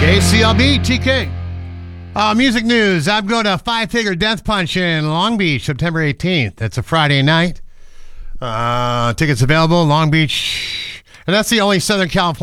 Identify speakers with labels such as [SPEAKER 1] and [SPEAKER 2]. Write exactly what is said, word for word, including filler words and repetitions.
[SPEAKER 1] K C L B, T K. Uh, music news. I'm going to Five Figure Death Punch in Long Beach, September eighteenth. That's a Friday night. Uh, tickets available, Long Beach. And that's the only Southern California